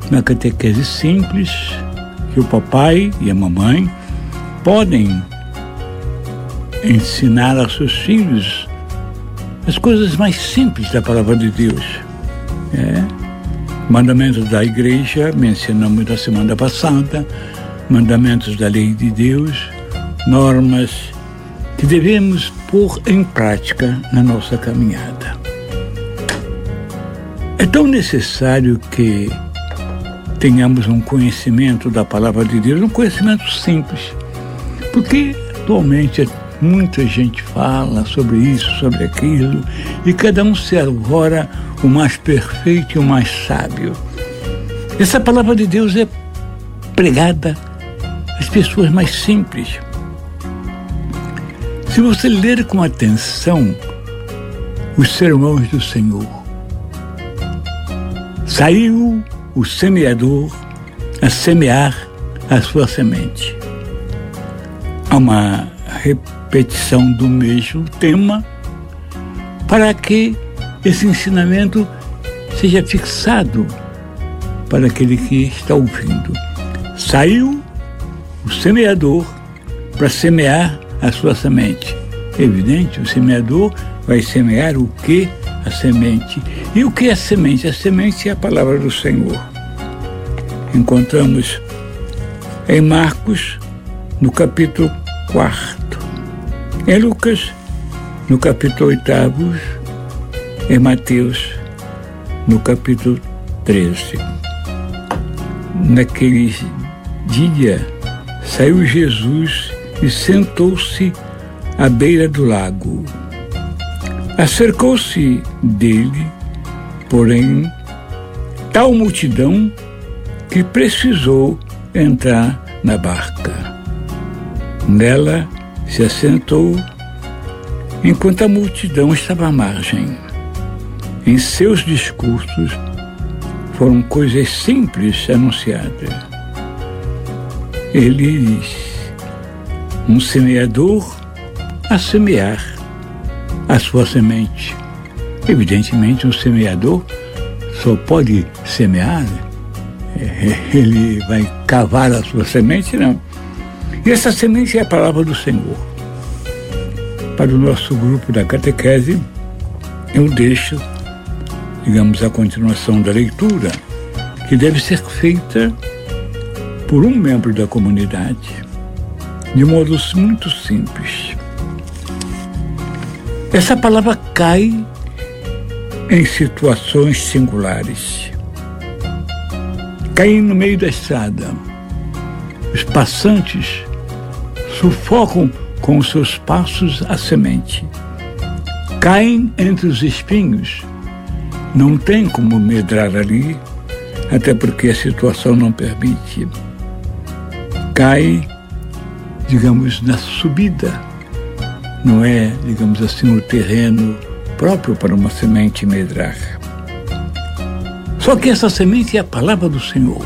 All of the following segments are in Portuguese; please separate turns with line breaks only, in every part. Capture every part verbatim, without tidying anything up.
uma catequese simples que o papai e a mamãe podem ensinar aos seus filhos as coisas mais simples da palavra de Deus. É. Mandamentos da igreja, mencionamos na semana passada, mandamentos da lei de Deus, normas que devemos pôr em prática na nossa caminhada. É tão necessário que tenhamos um conhecimento da palavra de Deus, um conhecimento simples, porque atualmente muita gente fala sobre isso, sobre aquilo, e cada um se arvora o mais perfeito e o mais sábio. Essa palavra de Deus é pregada às pessoas mais simples. Se você ler com atenção os sermões do Senhor, saiu o semeador a semear a sua semente. Há uma repetição do mesmo tema para que esse ensinamento seja fixado para aquele que está ouvindo. Saiu o semeador para semear a sua semente. É evidente, o semeador vai semear o que? A semente. E o que é a semente? A semente é a palavra do Senhor. Encontramos em Marcos, no capítulo quarto, em Lucas, no capítulo oitavo, em Mateus, no capítulo treze. Naquele dia, saiu Jesus e sentou-se à beira do lago. Acercou-se dele, porém, tal multidão que precisou entrar na barca. Nela se assentou, enquanto a multidão estava à margem. Em seus discursos foram coisas simples anunciadas. Ele diz: um semeador a semear a sua semente. Evidentemente, um semeador só pode semear, ele vai cavar a sua semente, não. E essa semente é a palavra do Senhor. Para o nosso grupo da catequese, eu deixo, digamos, a continuação da leitura, que deve ser feita por um membro da comunidade, de modo muito simples. Essa palavra cai em situações singulares. Cai no meio da estrada. Os passantes sufocam com os seus passos a semente. Caem entre os espinhos. Não tem como medrar ali, até porque a situação não permite. Cai, digamos, na subida. Não é, digamos assim, o terreno próprio para uma semente medrar. Só que essa semente é a palavra do Senhor.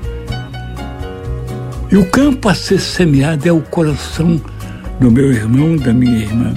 E o campo a ser semeado é o coração do meu irmão, da minha irmã.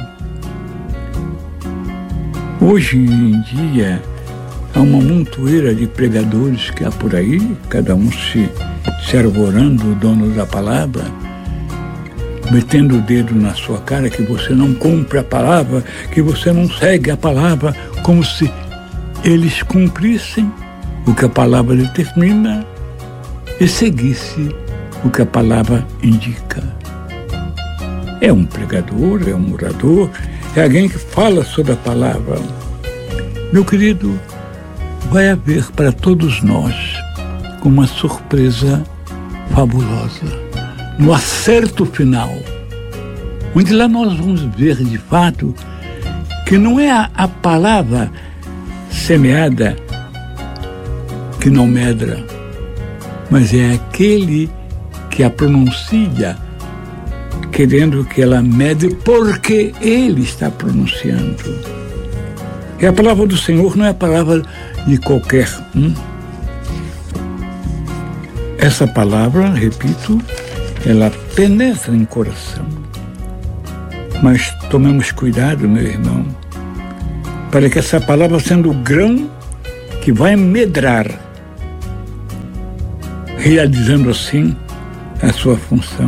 Hoje em dia, há uma montoeira de pregadores que há por aí, cada um se, se arvorando o dono da palavra, metendo o dedo na sua cara que você não cumpre a palavra, que você não segue a palavra, como se eles cumprissem o que a palavra determina e seguisse o que a palavra indica. É um pregador, é um orador, é alguém que fala sobre a palavra. Meu querido, vai haver para todos nós uma surpresa fabulosa, no acerto final, onde lá nós vamos ver de fato que não é a, a palavra semeada que não medra, mas é aquele que a pronuncia, querendo que ela medre, porque ele está pronunciando. E a palavra do Senhor não é a palavra de qualquer um. Essa palavra, repito, ela penetra em coração. Mas tomemos cuidado, meu irmão, para que essa palavra, sendo o grão que vai medrar, realizando assim a sua função.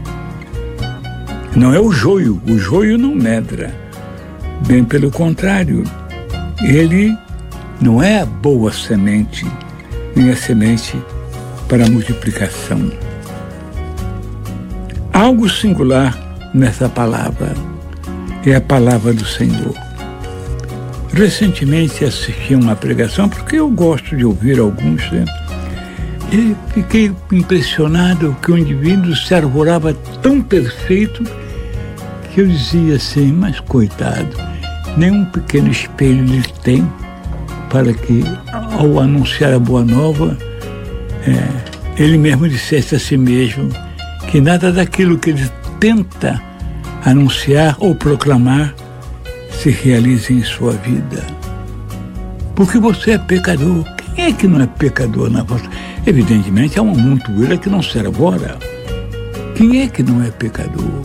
Não é o joio, o joio não medra, bem pelo contrário, ele não é a boa semente, nem a semente para a multiplicação. Algo singular nessa palavra é a palavra do Senhor. Recentemente assisti a uma pregação, porque eu gosto de ouvir alguns, né? E fiquei impressionado que o indivíduo se arvorava tão perfeito que eu dizia assim, mas coitado, nem um pequeno espelho ele tem para que, ao anunciar a boa nova, é, ele mesmo dissesse a si mesmo que nada daquilo que ele tenta anunciar ou proclamar se realize em sua vida. Porque você é pecador. Quem é que não é pecador na vossa? Evidentemente, há uma montoeira que não se arvora. Quem é que não é pecador?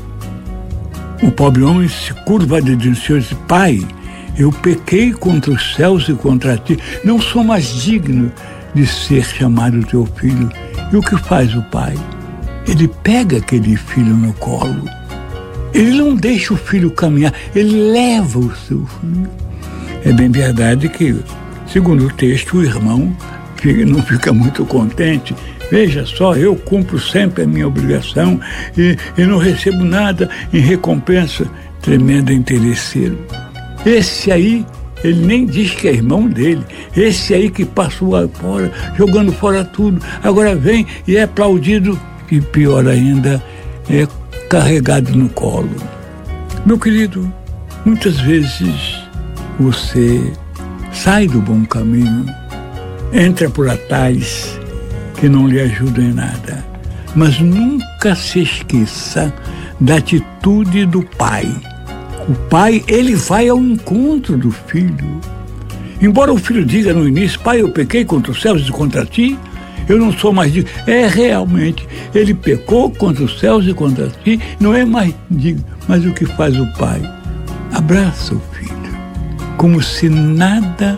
O pobre homem se curva de Deus e diz, Pai, eu pequei contra os céus e contra ti, não sou mais digno de ser chamado teu filho. E o que faz o pai? Ele pega aquele filho no colo. Ele não deixa o filho caminhar, ele leva o seu filho. É bem verdade que, segundo o texto, o irmão não fica muito contente. Veja só, eu cumpro sempre a minha obrigação e, e não recebo nada em recompensa. Tremendo interesseiro. Esse aí, ele nem diz que é irmão dele. Esse aí que passou fora, jogando fora tudo. Agora vem e é aplaudido e, pior ainda, é carregado no colo. Meu querido, muitas vezes você sai do bom caminho, entra por atalhos que não lhe ajudam em nada. Mas nunca se esqueça da atitude do pai. O pai, ele vai ao encontro do filho. Embora o filho diga no início, pai, eu pequei contra os céus e contra ti, eu não sou mais digno. É realmente, ele pecou contra os céus e contra ti, não é mais digno. Mas o que faz o pai? Abraça o filho, como se nada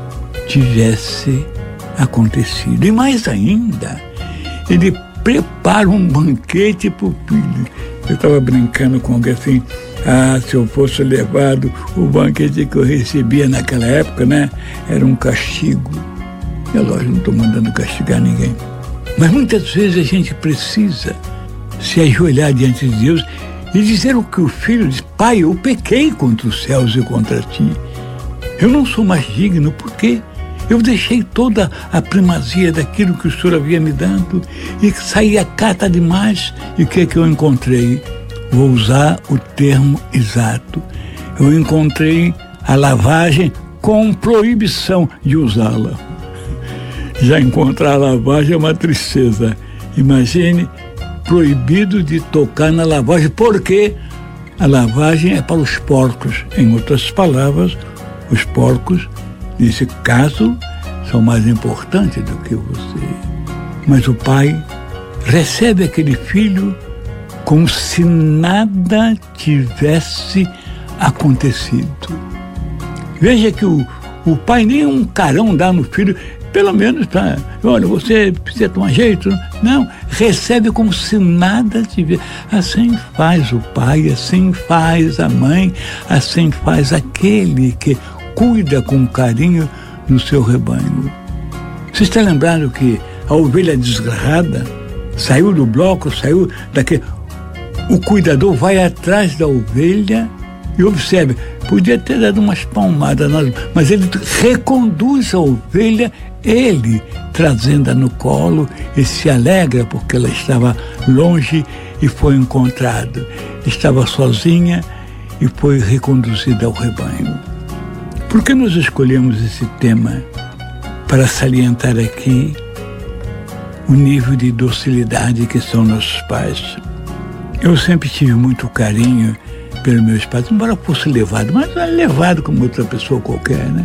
tivesse acontecido. E mais ainda, ele prepara um banquete para o filho. Eu estava brincando com alguém assim, ah, se eu fosse levado, o banquete que eu recebia naquela época, né, era um castigo. É lógico, não estou mandando castigar ninguém. Mas muitas vezes a gente precisa se ajoelhar diante de Deus e dizer o que o filho diz, pai, eu pequei contra os céus e contra ti. Eu não sou mais digno, por quê? Eu deixei toda a primazia daquilo que o Senhor havia me dado e saía cata demais. E o que é que eu encontrei? Vou usar o termo exato. Eu encontrei a lavagem com proibição de usá-la. Já encontrar a lavagem é uma tristeza. Imagine, proibido de tocar na lavagem, porque a lavagem é para os porcos. Em outras palavras, os porcos, nesse caso, são mais importantes do que você. Mas o pai recebe aquele filho como se nada tivesse acontecido. Veja que o, o pai nem um carão dá no filho, pelo menos para, olha, você precisa tomar jeito. Não, recebe como se nada tivesse. Assim faz o pai, assim faz a mãe, assim faz aquele que cuida com carinho do seu rebanho. Você está lembrado que a ovelha desgarrada saiu do bloco, saiu daquele... O cuidador vai atrás da ovelha e observe, podia ter dado umas palmadas, mas ele reconduz a ovelha, ele trazendo-a no colo e se alegra porque ela estava longe e foi encontrada. Estava sozinha e foi reconduzida ao rebanho. Por que nós escolhemos esse tema? Para salientar aqui o nível de docilidade que são nossos pais. Eu sempre tive muito carinho pelos meus pais, embora fosse levado, mas era levado como outra pessoa qualquer, né?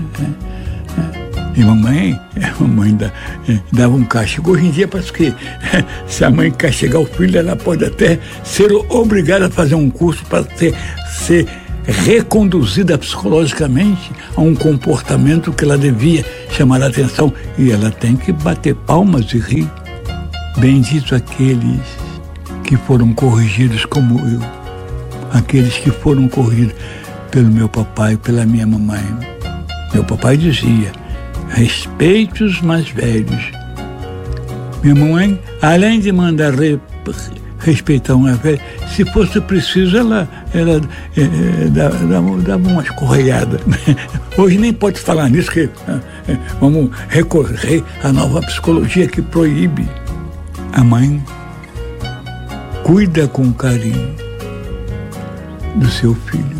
E mamãe, a mãe dava um castigo. Hoje em dia parece que se a mãe castigar o filho, ela pode até ser obrigada a fazer um curso para ser, ser reconduzida psicologicamente a um comportamento que ela devia chamar a atenção, e ela tem que bater palmas e rir. Bendito aqueles que foram corrigidos como eu, aqueles que foram corrigidos pelo meu papai e pela minha mamãe. Meu papai dizia: respeite os mais velhos. Minha mamãe, além de mandar re, respeitar uma velha, se fosse preciso, ela, ela é, é, dava, dava umas correiadas. Hoje nem pode falar nisso, que é, vamos recorrer à nova psicologia que proíbe. A mãe cuida com carinho do seu filho.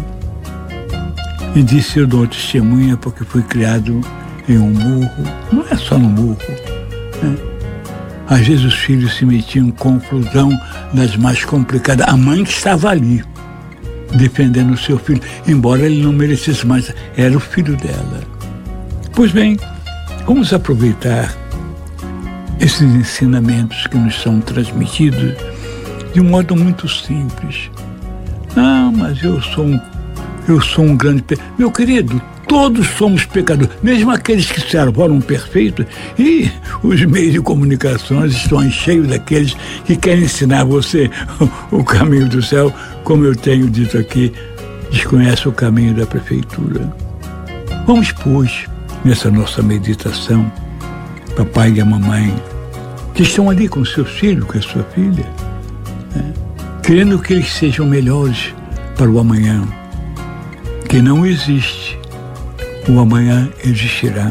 E disse: eu dou testemunha porque fui criado em um morro. Não é só no morro, né? Às vezes os filhos se metiam em confusão das mais complicadas. A mãe que estava ali, defendendo o seu filho, embora ele não merecesse mais, era o filho dela. Pois bem, vamos aproveitar esses ensinamentos que nos são transmitidos de um modo muito simples. Ah, mas eu sou um, eu sou um grande pecador. Meu querido, todos somos pecadores, mesmo aqueles que se arvoram perfeitos, e os meios de comunicação estão cheios daqueles que querem ensinar você o, o caminho do céu, como eu tenho dito aqui, desconhece o caminho da prefeitura. Vamos, pois, nessa nossa meditação, papai e a mamãe, que estão ali com seu filho, com a sua filha, né, querendo que eles sejam melhores para o amanhã, que não existe. O amanhã existirá.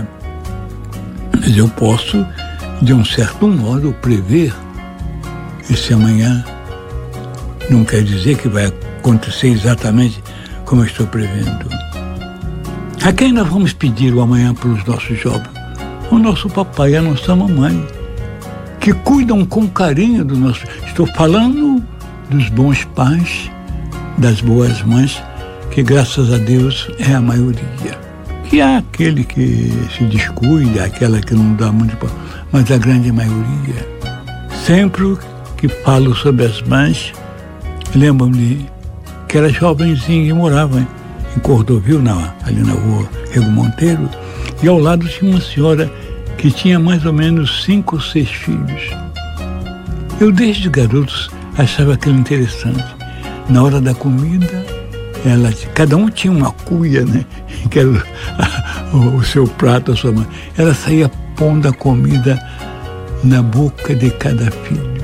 Mas eu posso, de um certo modo, prever esse amanhã. Não quer dizer que vai acontecer exatamente como eu estou prevendo. A quem nós vamos pedir o amanhã para os nossos jovens? O nosso papai e a nossa mamãe, que cuidam com carinho do nosso... Estou falando dos bons pais, das boas mães, que graças a Deus é a maioria. Que há aquele que se descuida, aquela que não dá muito, mas a grande maioria. Sempre que falo sobre as mães, lembro-me que era jovenzinha e morava em Cordovil, na, ali na rua Rego Monteiro, e ao lado tinha uma senhora que tinha mais ou menos cinco ou seis filhos. Eu, desde garoto, achava aquilo interessante. Na hora da comida, ela, cada um tinha uma cuia, né? Que era o, o seu prato, a sua mãe. Ela saía pondo a comida na boca de cada filho,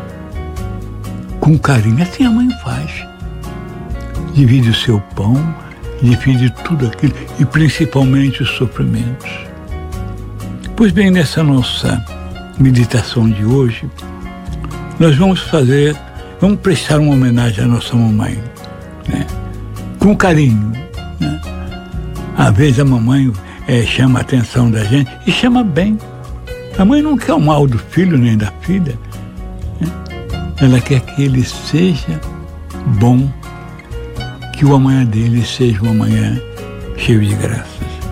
com carinho. Assim a mãe faz. Divide o seu pão, divide tudo aquilo, e principalmente os sofrimentos. Pois bem, nessa nossa meditação de hoje, nós vamos fazer, vamos prestar uma homenagem à nossa mamãe, né? Com carinho, né? Às vezes a mamãe é, chama a atenção da gente, e chama bem. A mãe não quer o mal do filho nem da filha, né? Ela quer que ele seja bom, que o amanhã dele seja um amanhã cheio de graças.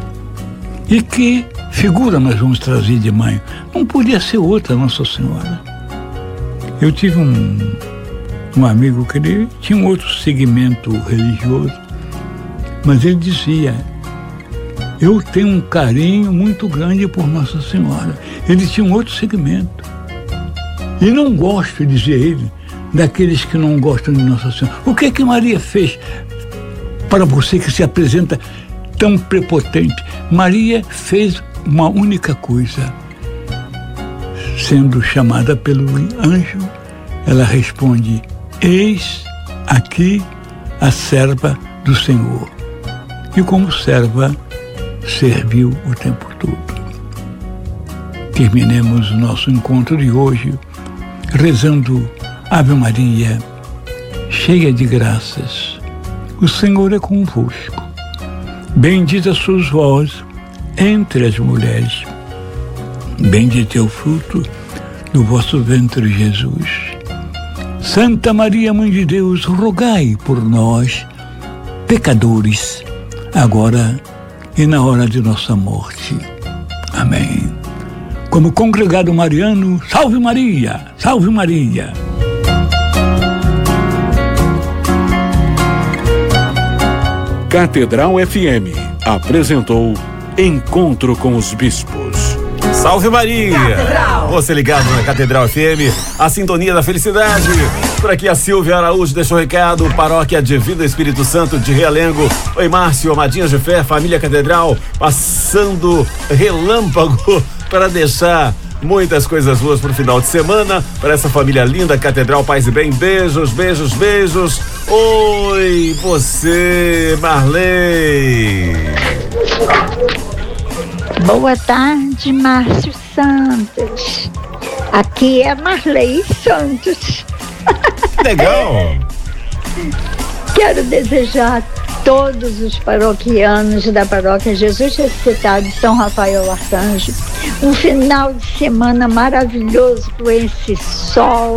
E que figura nós vamos trazer de mãe? Não podia ser outra, Nossa Senhora. Eu tive um, um amigo que ele tinha um outro segmento religioso, mas ele dizia: eu tenho um carinho muito grande por Nossa Senhora. Ele tinha um outro segmento. E não gosto, dizia ele, daqueles que não gostam de Nossa Senhora. O que é que Maria fez para você que se apresenta tão prepotente? Maria fez uma única coisa. Sendo chamada pelo anjo, ela responde: eis aqui a serva do Senhor. E como serva, serviu o tempo todo. Terminemos o nosso encontro de hoje rezando Ave Maria, cheia de graças. O Senhor é convosco. Bendita sois vós entre as mulheres. Bendito é o fruto do vosso ventre, Jesus. Santa Maria, Mãe de Deus, rogai por nós, pecadores, agora e na hora de nossa morte. Amém. Como congregado mariano, salve Maria, salve Maria.
Catedral F M apresentou Encontro com os Bispos. Salve Maria!
Catedral.
Você ligado na Catedral F M, a sintonia da felicidade. Por aqui a Silvia Araújo deixou um recado, Paróquia Divino Espírito Santo de Realengo. Oi Márcio, amadinhas de fé, família Catedral, passando relâmpago para deixar muitas coisas boas pro final de semana, para essa família linda, Catedral, paz e bem, beijos, beijos, beijos. Oi, você, Marley.
Boa tarde, Márcio Santos. Aqui é Marley Santos.
Legal.
Quero desejar a todos os paroquianos da Paróquia Jesus Ressuscitado de São Rafael Arcanjo um final de semana maravilhoso com esse sol.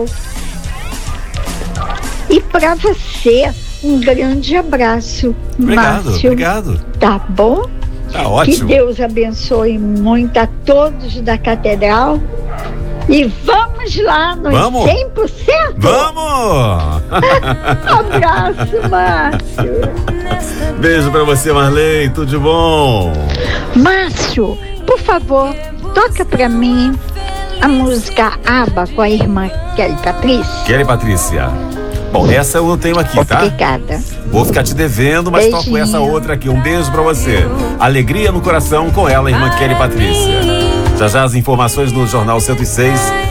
E para você, um grande abraço,
Obrigado,
Márcio.
obrigado.
Tá bom?
Tá
Que
ótimo.
Deus abençoe muito a todos da Catedral. E vamos lá nos
Vamos.
cem por cento?
Vamos!
Abraço, Márcio.
Beijo pra você, Marley, tudo de bom.
Márcio, por favor, toca pra mim a música Aba com a irmã Kelly Patrícia.
Kelly Patrícia. Bom, essa eu não tenho aqui, tá?
Obrigada.
Vou ficar te devendo, mas toco
Beijinho.
essa outra aqui. Um beijo pra você. Alegria no coração com ela, irmã Kelly Patrícia. Já já as informações no Jornal cento e seis.